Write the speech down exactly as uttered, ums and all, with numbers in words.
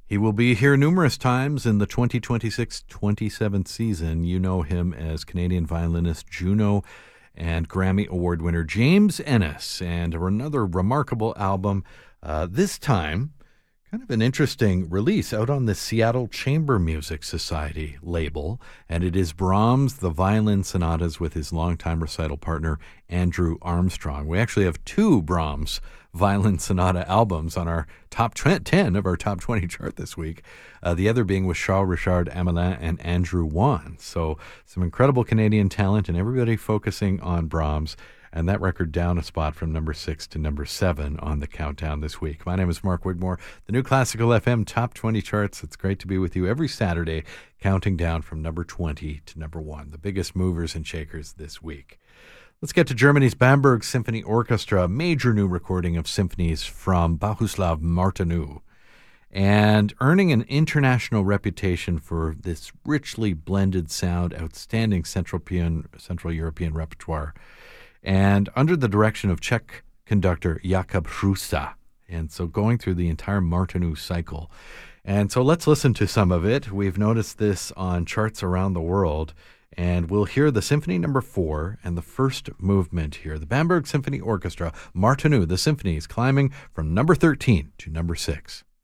He will be here numerous times in the twenty twenty-six twenty-seven season. You know him as Canadian violinist Juno and Grammy Award winner James Ennis, and another remarkable album, uh, this time kind of an interesting release out on the Seattle Chamber Music Society label, and it is Brahms' The Violin Sonatas with his longtime recital partner Andrew Armstrong. We actually have two Brahms Violin Sonata albums on our top ten of our top twenty chart this week, uh, the other being with Charles-Richard Amelin and Andrew Wan. So some incredible Canadian talent and everybody focusing on Brahms. And that record down a spot from number six to number seven on the countdown this week. My name is Mark Wigmore, the New Classical F M Top twenty Charts. It's great to be with you every Saturday, counting down from number twenty to number one, the biggest movers and shakers this week. Let's get to Germany's Bamberg Symphony Orchestra, a major new recording of symphonies from Bohuslav Martinu, and earning an international reputation for this richly blended sound, outstanding Central European, Central European repertoire, and under the direction of Czech conductor Jakub Hrusa. And so going through the entire Martinu cycle. And so let's listen to some of it. We've noticed this on charts around the world, and we'll hear the Symphony Number Four and the first movement here. The Bamberg Symphony Orchestra, Martinu, the symphonies climbing from number thirteen to number six.